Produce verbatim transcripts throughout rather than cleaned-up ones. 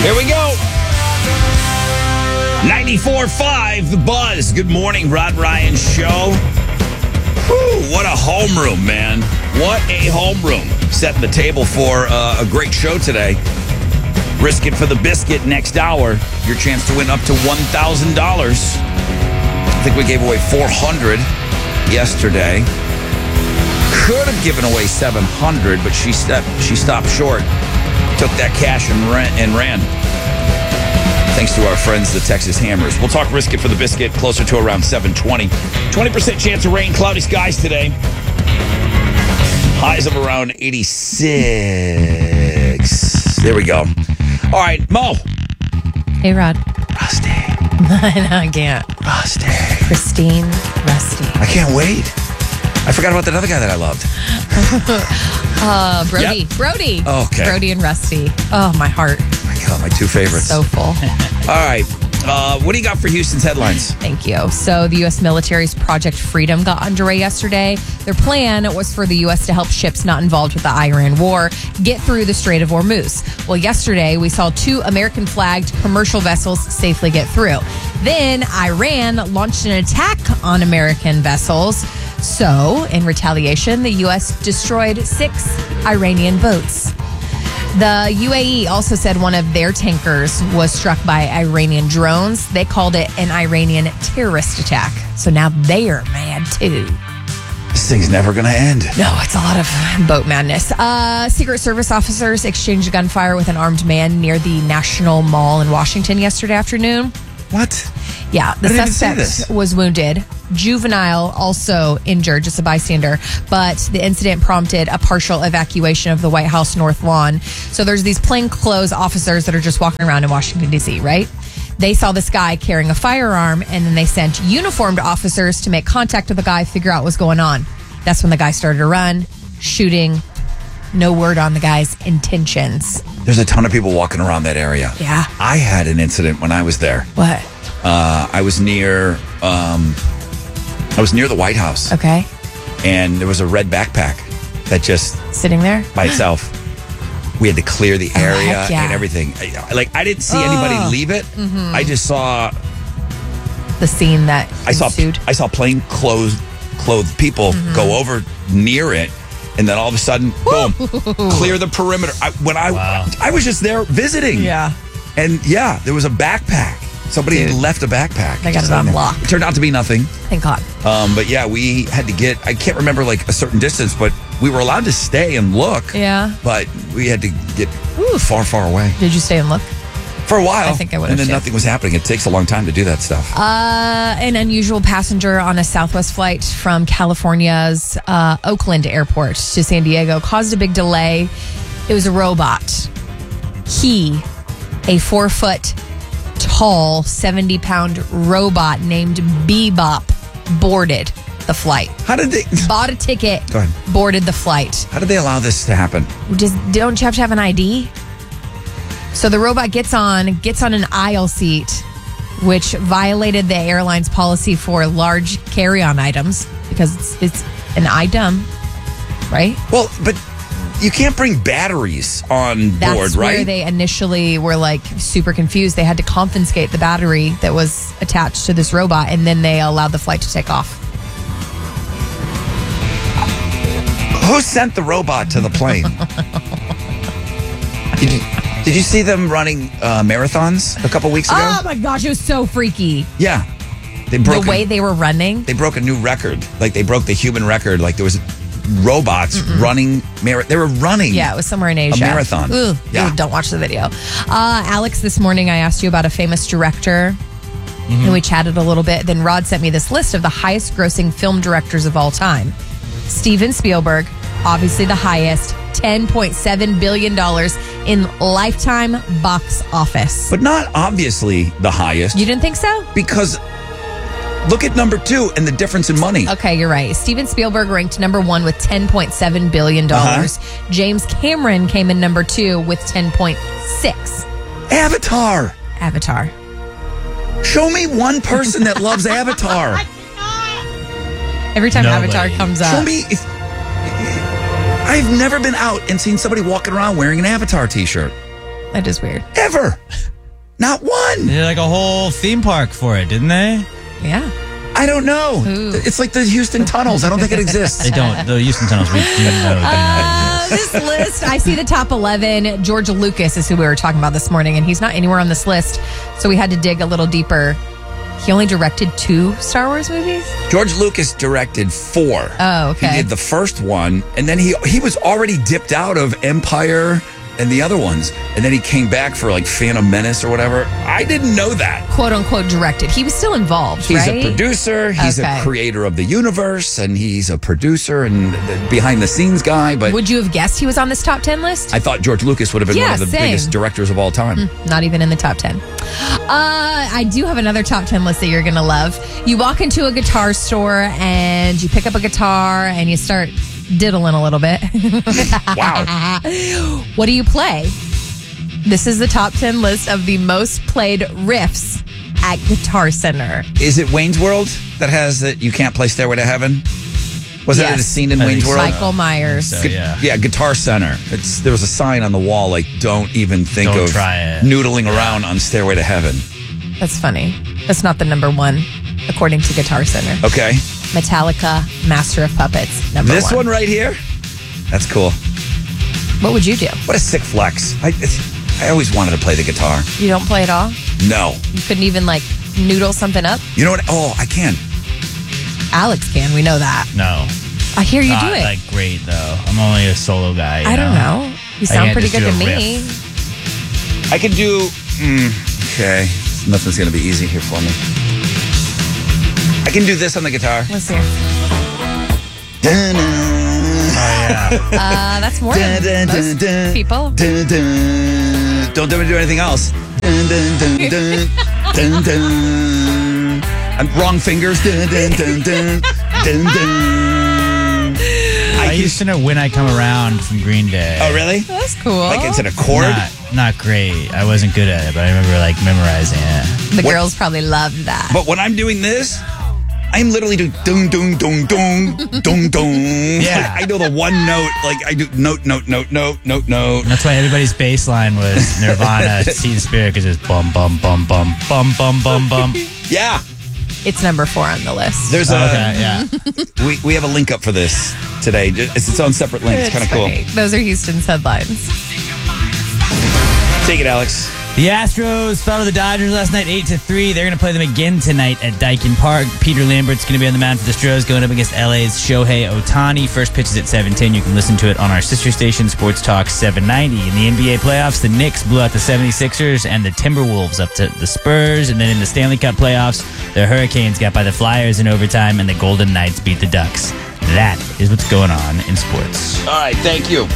Here we go. ninety-four point five, The Buzz. Good morning, Rod Ryan Show. Whew, what a homeroom, man. What a homeroom. Setting the table for uh, a great show today. Risk it for the biscuit next hour. Your chance to win up to one thousand dollars. I think we gave away four hundred yesterday. Could have given away seven hundred, but she stepped, she stopped short. Took that cash and ran, and ran. Thanks to our friends, the Texas Hammers. We'll talk Risk It for the Biscuit closer to around seven twenty. twenty percent chance of rain, cloudy skies today. Highs of around eighty-six. There we go. All right, Mo. Hey, Rod. Rusty. I can't. Rusty. Christine Rusty. I can't wait. I forgot about that other guy that I loved. uh, Brody. Yep. Brody. Okay. Brody and Rusty. Oh, my heart. My God, my two favorites. So full. All right. Uh, what do you got for Houston's headlines? Thank you. So the U S military's Project Freedom got underway yesterday. Their plan was for the U S to help ships not involved with the Iran war get through the Strait of Hormuz. Well, yesterday we saw two American-flagged commercial vessels safely get through. Then Iran launched an attack on American vessels. So, in retaliation, the U S destroyed six Iranian boats. The U A E also said one of their tankers was struck by Iranian drones. They called it an Iranian terrorist attack. So now they're mad too. This thing's never going to end. No, it's a lot of boat madness. Uh, Secret Service officers exchanged gunfire with an armed man near the National Mall in Washington yesterday afternoon. What? Yeah, the I didn't even see suspect this. was wounded. Juvenile also injured, just a bystander. But the incident prompted a partial evacuation of the White House North Lawn. So there's these plainclothes officers that are just walking around in Washington, D C, right? They saw this guy carrying a firearm, and then they sent uniformed officers to make contact with the guy, figure out what's going on. That's when the guy started to run, shooting. No word on the guy's intentions. There's a ton of people walking around that area. Yeah. I had an incident when I was there. What? Uh, I was near, um, I was near the White House. Okay. And there was a red backpack that just Sitting there? by itself. We had to clear the Oh, area heck yeah. and everything. I, like I didn't see anybody Oh. leave it. Mm-hmm. I just saw. The scene that I saw. ensued. I saw plain clothes, clothed people Mm-hmm. go over near it, and then all of a sudden, boom, clear the perimeter. I, when I, Wow. I was just there visiting. Yeah. And yeah, there was a backpack. Somebody Dude. had left a backpack. They got Just it on sitting there. lock. It turned out to be nothing. Thank God. Um, but yeah, we had to get, I can't remember like a certain distance, but we were allowed to stay and look. Yeah. But we had to get far, far away. Did you stay and look? For a while. I think I would've And then too. nothing was happening. It takes a long time to do that stuff. Uh, an unusual passenger on a Southwest flight from California's uh, Oakland airport to San Diego caused a big delay. It was a robot. He, a four foot tall, seventy pound robot named Bebop, boarded the flight. How did they, Bought a ticket, Go ahead. boarded the flight. how did they allow this to happen? Just don't you have to have an I D? So the robot gets on, gets on an aisle seat, which violated the airline's policy for large carry-on items because it's, it's an item, right? Well, but you can't bring batteries on That's board, where right? they initially were like super confused. They had to confiscate the battery that was attached to this robot, and then they allowed the flight to take off. Who sent the robot to the plane? did, you, did you see them running uh, marathons a couple weeks ago? Oh my gosh, it was so freaky. Yeah. They broke The way a, they were running. they broke a new record. Like they broke the human record. Like there was robots running. Mar- they were running. Yeah, it was somewhere in Asia. marathon. Ooh, Yeah. ooh, don't watch the video. Uh, Alex, this morning I asked you about a famous director, and we chatted a little bit. Then Rod sent me this list of the highest grossing film directors of all time. Steven Spielberg, obviously the highest, ten point seven billion dollars in lifetime box office. But not obviously the highest. You didn't think so? Because look at number two and the difference in money. Okay, you're right. Steven Spielberg ranked number one with ten point seven billion dollars. Uh-huh. James Cameron came in number two with ten point six. Avatar. Avatar. Show me one person that loves Avatar. Every time No Avatar way. comes Show up. me. If, I've never been out and seen somebody walking around wearing an Avatar t-shirt. That is weird. Ever. Not one. They did like a whole theme park for it, didn't they? Yeah. I don't know. Ooh. It's like the Houston tunnels. I don't think it exists. They don't. The Houston tunnels, we do know. do not Uh, this list, I see the top eleven. George Lucas is who we were talking about this morning, and he's not anywhere on this list. So we had to dig a little deeper. He only directed two Star Wars movies? George Lucas directed four. Oh, okay. He did the first one, and then he he was already dipped out of Empire and the other ones, and then he came back for like Phantom Menace or whatever. I didn't know that. Quote unquote directed. He was still involved, He's right? a producer. He's Okay. a creator of the universe, and he's a producer and the behind the scenes guy. But Would you have guessed he was on this top ten list? I thought George Lucas would have been Yeah, one of the same. biggest directors of all time. Not even in the top ten. Uh, I do have another top ten list that you're going to love. You walk into a guitar store and you pick up a guitar and you start diddling a little bit. Wow. What do you play? This is the top ten list of the most played riffs at Guitar Center. Is it Wayne's World that has that you can't play Stairway to Heaven? Was that Yes. a scene in I Wayne's think World? so. Michael Myers. So, Gu- yeah. yeah, Guitar Center. It's there was a sign on the wall like "Don't even think Don't of try it." noodling around on Stairway to Heaven." That's funny. That's not the number one, according to Guitar Center. Okay, Metallica, Master of Puppets, number this one. one right here. That's cool. What would you do? What a sick flex! I I always wanted to play the guitar. You don't play at all? No, You couldn't even like noodle something up? you know what? Oh, I can. Alex can. We know that. No. I hear you Not do it. like great though. I'm only a solo guy. you I don't know. You sound can't pretty just good do to a me. I can do. Mm, okay, nothing's gonna be easy here for me. I can do this on the guitar. Let's hear. Dun, Oh yeah. Uh, that's more dun, than dun, most dun, people. dun, dun. Don't let me do anything else. Dun, dun, dun, dun, dun, dun. I'm wrong fingers. Dun, dun, dun, dun, dun, dun. I I used to know When I Come Around from Green Day. Oh, really? That's cool. Like it's an accord? Not, not great. I wasn't good at it, but I remember like memorizing it. the What- girls probably loved that. But when I'm doing this, I'm literally doing dung, dung, dung, dung, dung, dung. Yeah. Like, I know the one note. Like I do note, note, note, note, note, note. And that's why everybody's bass line was Nirvana, Teen Spirit, because it's bum, bum, bum, bum, bum, bum, bum, bum. Yeah. It's number four on the list. There's a Okay, yeah. we, we have a link up for this today. It's its own separate link. It's kind of cool. funny. Those are Houston's headlines. Take it, Alex. The Astros fell to the Dodgers last night, eight to three. They're going to play them again tonight at Daikin Park. Peter Lambert's going to be on the mound for the Stros, going up against L A's Shohei Ohtani. First pitch is at seven ten. You can listen to it on our sister station, Sports Talk seven ninety. In the N B A playoffs, the Knicks blew out the seventy-sixers and the Timberwolves up to the Spurs. And then in the Stanley Cup playoffs, the Hurricanes got by the Flyers in overtime, and the Golden Knights beat the Ducks. That is what's going on in sports. All right, thank you.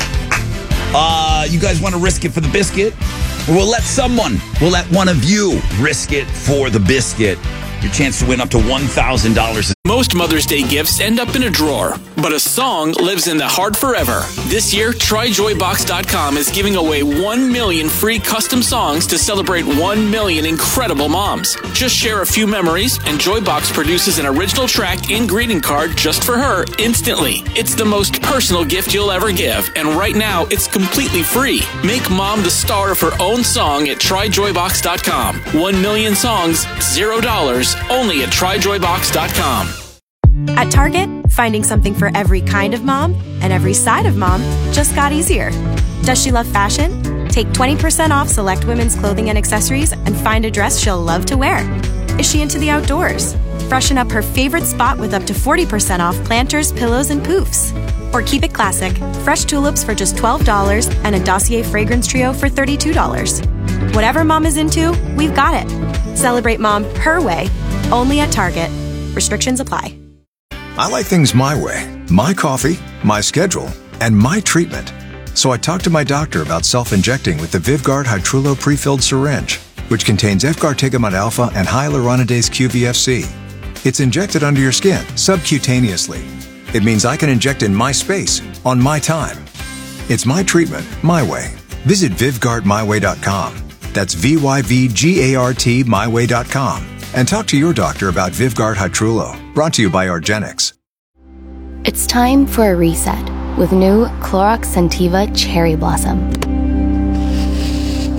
Uh, you guys want to risk it for the biscuit? We'll let someone, we'll let one of you risk it for the biscuit. Your chance to win up to one thousand dollars. Most Mother's Day gifts end up in a drawer, but a song lives in the heart forever. This year, try joy box dot com is giving away one million free custom songs to celebrate one million incredible moms. Just share a few memories, and Joybox produces an original track and greeting card just for her instantly. It's the most personal gift you'll ever give, and right now, it's completely free. Make mom the star of her own song at try joy box dot com. One million songs, zero dollars, only at try joy box dot com. At Target, finding something for every kind of mom and every side of mom just got easier. Does she love fashion? Take twenty percent off select women's clothing and accessories and find a dress she'll love to wear. Is she into the outdoors? Freshen up her favorite spot with up to forty percent off planters, pillows, and poofs. Or keep it classic, fresh tulips for just twelve dollars and a Dossier fragrance trio for thirty-two dollars. Whatever mom is into, we've got it. Celebrate mom her way, only at Target. Restrictions apply. I like things my way, my coffee, my schedule, and my treatment. So I talked to my doctor about self-injecting with the Vyvgart Hytrulo pre-filled syringe, which contains Efgartigimod alpha and hyaluronidase Q V F C. It's injected under your skin, subcutaneously. It means I can inject in my space, on my time. It's my treatment, my way. Visit Vyvgart my way dot com. That's V Y V G A R T my way dot com. And talk to your doctor about Vyvgart Hytrulo. Brought to you by Argenix. It's time for a reset with new Clorox Scentiva Cherry Blossom.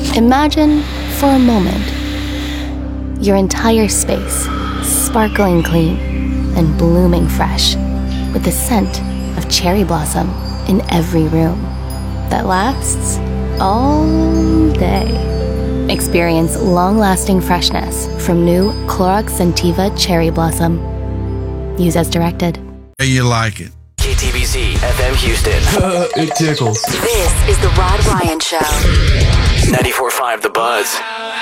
Imagine, for a moment, your entire space sparkling clean and blooming fresh, with the scent of cherry blossom in every room that lasts all day. Experience long-lasting freshness from new Clorox Scentiva Cherry Blossom. Use as directed. You like it. K T B Z F M Houston. It tickles. This is the Rod Ryan Show. ninety-four point five The Buzz.